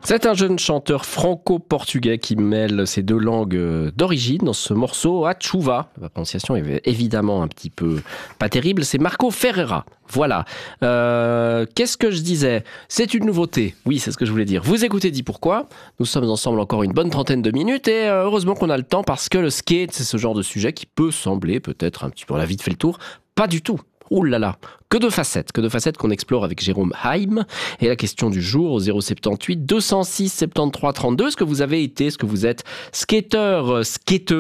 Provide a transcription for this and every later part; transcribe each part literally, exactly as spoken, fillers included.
C'est un jeune chanteur franco-portugais qui mêle ces deux langues d'origine dans ce morceau à Chuva. La prononciation est évidemment un petit peu pas terrible, c'est Marco Ferreira. Voilà. Euh, qu'est-ce que je disais ? C'est une nouveauté. Oui, c'est ce que je voulais dire. Vous écoutez Dis Pourquoi ? Nous sommes ensemble encore une bonne trentaine de minutes et heureusement qu'on a le temps parce que le skate, c'est ce genre de sujet qui peut sembler peut-être un petit peu, on a vite fait le tour. Pas du tout. Ouh là là, que de facettes, que de facettes qu'on explore avec Jérôme Haim. Et la question du jour au zéro soixante-dix-huit deux cent six soixante-treize trente-deux, est-ce que vous avez été, est-ce que vous êtes skateur, skateuse ?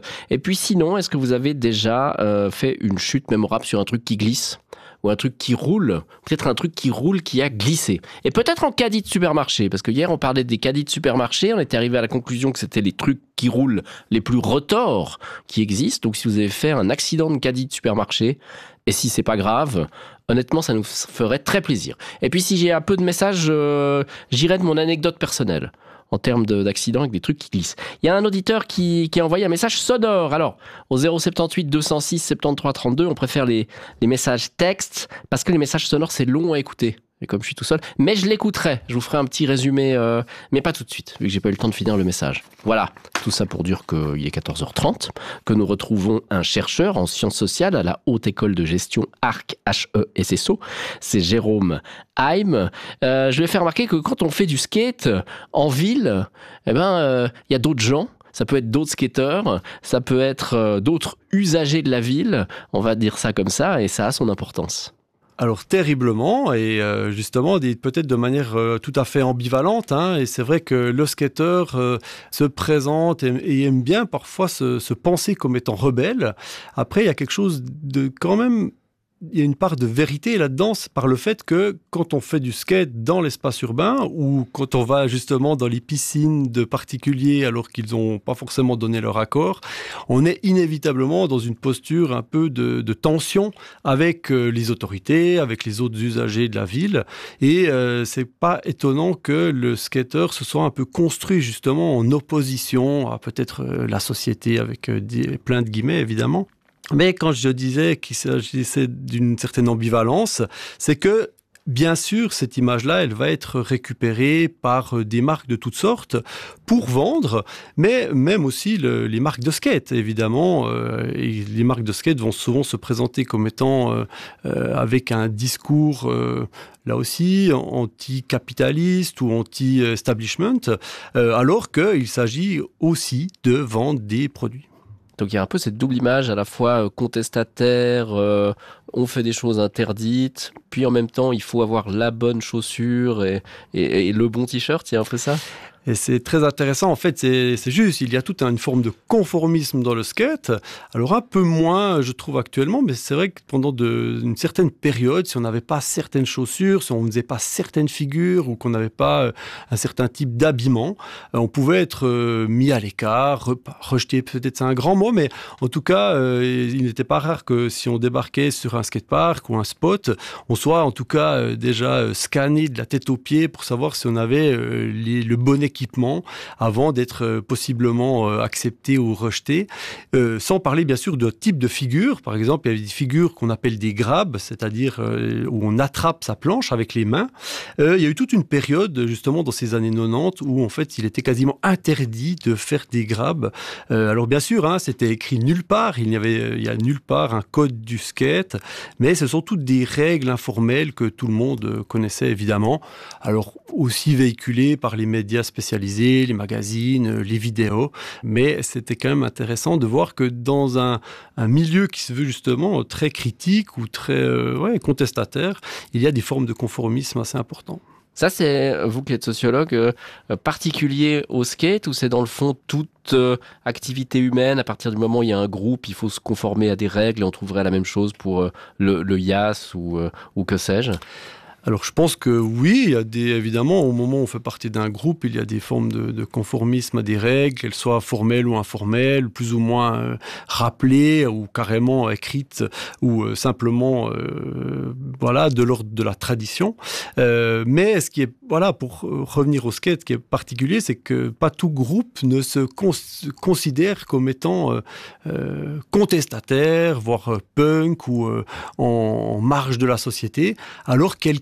Et puis sinon, est-ce que vous avez déjà euh, fait une chute mémorable sur un truc qui glisse ? Ou un truc qui roule, peut-être un truc qui roule, qui a glissé. Et peut-être en caddie de supermarché, parce que hier on parlait des caddies de supermarché, on était arrivé à la conclusion que c'était les trucs qui roulent les plus retors qui existent. Donc si vous avez fait un accident de caddie de supermarché, et si c'est pas grave, honnêtement ça nous ferait très plaisir. Et puis si j'ai un peu de messages, euh, j'irai de mon anecdote personnelle en termes de, d'accidents avec des trucs qui glissent. Il y a un auditeur qui, qui a envoyé un message sonore. Alors, au zéro soixante-dix-huit deux cent six soixante-treize trente-deux, on préfère les, les messages textes parce que les messages sonores, c'est long à écouter. Et comme je suis tout seul, mais je l'écouterai. Je vous ferai un petit résumé, euh, mais pas tout de suite, vu que j'ai pas eu le temps de finir le message. Voilà, tout ça pour dire qu'il est quatorze heures trente, que nous retrouvons un chercheur en sciences sociales à la Haute École de Gestion A R C, H E S S O. C'est Jérôme Haim. Euh, je vais faire remarquer que quand on fait du skate en ville, eh ben, euh, y a d'autres gens. Ça peut être d'autres skateurs, ça peut être euh, d'autres usagers de la ville. On va dire ça comme ça, et ça a son importance. Alors terriblement, et euh, justement peut-être de manière euh, tout à fait ambivalente, hein, et c'est vrai que le skateur euh, se présente et, et aime bien parfois se, se penser comme étant rebelle. Après, il y a quelque chose de quand même... Il y a une part de vérité là-dedans par le fait que quand on fait du skate dans l'espace urbain ou quand on va justement dans les piscines de particuliers alors qu'ils n'ont pas forcément donné leur accord, on est inévitablement dans une posture un peu de, de tension avec euh, les autorités, avec les autres usagers de la ville. Et euh, c'est pas étonnant que le skateur se soit un peu construit justement en opposition à peut-être euh, la société avec euh, des, plein de guillemets évidemment. Mais quand je disais qu'il s'agissait d'une certaine ambivalence, c'est que, bien sûr, cette image-là, elle va être récupérée par des marques de toutes sortes pour vendre, mais même aussi le, les marques de skate, évidemment. Euh, et les marques de skate vont souvent se présenter comme étant euh, euh, avec un discours... Euh, là aussi, anti-capitaliste ou anti-establishment, euh, alors qu'il s'agit aussi de vendre des produits. Donc il y a un peu cette double image, à la fois contestataire, euh, on fait des choses interdites, puis en même temps il faut avoir la bonne chaussure et, et, et le bon t-shirt, il y a un peu ça ? Et c'est très intéressant, en fait, c'est, c'est juste, il y a toute une forme de conformisme dans le skate, alors un peu moins, je trouve, actuellement, mais c'est vrai que pendant de, une certaine période, si on n'avait pas certaines chaussures, si on ne faisait pas certaines figures, ou qu'on n'avait pas un certain type d'habillement, on pouvait être mis à l'écart, rejeté, peut-être c'est un grand mot, mais en tout cas, il n'était pas rare que si on débarquait sur un skatepark ou un spot, on soit en tout cas déjà scanné de la tête aux pieds pour savoir si on avait les, le bon équipement avant d'être euh, possiblement euh, accepté ou rejeté, euh, sans parler bien sûr de type de figure. Par exemple, il y a des figures qu'on appelle des grabs, c'est-à-dire euh, où on attrape sa planche avec les mains. Euh, il y a eu toute une période justement dans ces années quatre-vingt-dix où en fait il était quasiment interdit de faire des grabs. Euh, alors bien sûr, hein, c'était écrit nulle part, il n'y avait, il y a nulle part un code du skate, mais ce sont toutes des règles informelles que tout le monde connaissait évidemment. Alors aussi véhiculées par les médias spécialisés, les magazines, les vidéos, mais c'était quand même intéressant de voir que dans un, un milieu qui se veut justement très critique ou très euh, ouais, contestataire, il y a des formes de conformisme assez importantes. Ça, c'est, vous qui êtes sociologue, euh, particulier au skate, ou c'est dans le fond toute euh, activité humaine, à partir du moment où il y a un groupe, il faut se conformer à des règles et on trouverait la même chose pour euh, le, le yas ou, euh, ou que sais-je ? Alors je pense que oui, il y a des, évidemment, au moment où on fait partie d'un groupe, il y a des formes de, de conformisme à des règles, qu'elles soient formelles ou informelles, plus ou moins euh, rappelées ou carrément écrites ou euh, simplement euh, voilà, de l'ordre de la tradition. Euh, mais ce qui est, voilà, pour revenir au skate, ce qui est particulier, c'est que pas tout groupe ne se cons- considère comme étant euh, euh, contestataire, voire punk ou euh, en, en marge de la société, alors quelqu'un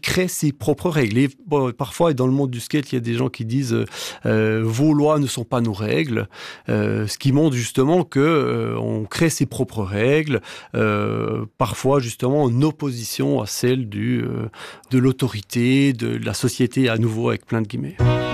crée ses propres règles. Et, bon, parfois, dans le monde du skate, il y a des gens qui disent euh, vos lois ne sont pas nos règles, euh, ce qui montre justement que euh, on crée ses propres règles, euh, parfois justement en opposition à celle du, euh, de l'autorité, de la société, à nouveau avec plein de guillemets.